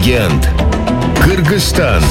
легенд. Кыргызстан.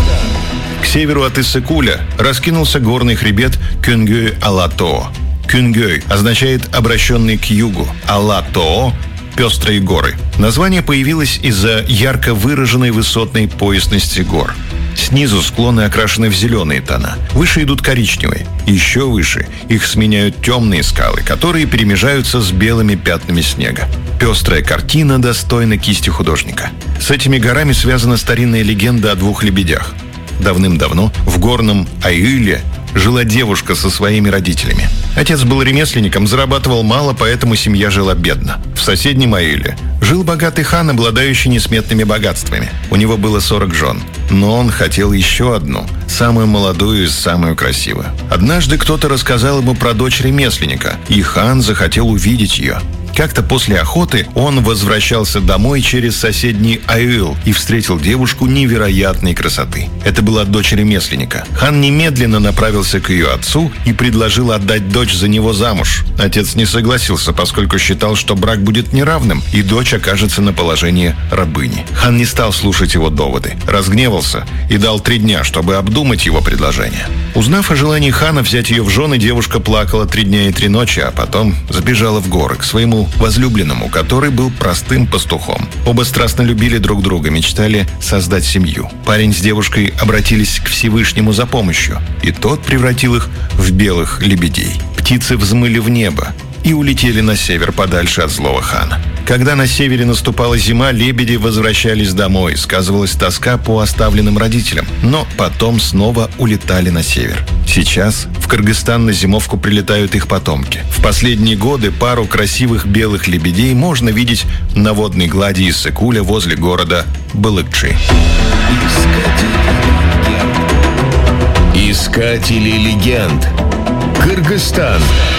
К северу от Иссык-Куля раскинулся горный хребет Күнгөй-Алатоо. Күнгөй означает «обращенный к югу», Алатоо – «пестрые горы». Название появилось из-за ярко выраженной высотной поясности гор. Снизу склоны окрашены в зеленые тона, выше идут коричневые. Еще выше их сменяют темные скалы, которые перемежаются с белыми пятнами снега. Пестрая картина достойна кисти художника. С этими горами связана старинная легенда о двух лебедях. Давным-давно в горном Айыле жила девушка со своими родителями. Отец был ремесленником, зарабатывал мало, поэтому семья жила бедно. В соседнем Айыле жил богатый хан, обладающий несметными богатствами. У него было 40 жен, но он хотел еще одну, самую молодую и самую красивую. Однажды кто-то рассказал ему про дочь ремесленника, и хан захотел увидеть ее. Как-то после охоты он возвращался домой через соседний Айыл и встретил девушку невероятной красоты. Это была дочь ремесленника. Хан немедленно направился к ее отцу и предложил отдать дочь за него замуж. Отец не согласился, поскольку считал, что брак будет неравным, и дочь окажется на положении рабыни. Хан не стал слушать его доводы, разгневался и дал 3 дня, чтобы обдумать его предложение. Узнав о желании хана взять ее в жены, девушка плакала 3 дня и 3 ночи, а потом сбежала в горы к своему возлюбленному, который был простым пастухом. Оба страстно любили друг друга, мечтали создать семью. Парень с девушкой обратились к Всевышнему за помощью, и тот превратил их в белых лебедей. Птицы взмыли в небо и улетели на север, подальше от злого хана. Когда на севере наступала зима, лебеди возвращались домой. Сказывалась тоска по оставленным родителям, но потом снова улетали на север. Сейчас в Кыргызстан на зимовку прилетают их потомки. В последние годы пару красивых белых лебедей можно видеть на водной глади Иссык-Куля возле города Балыкчы. Искатели легенд. Кыргызстан.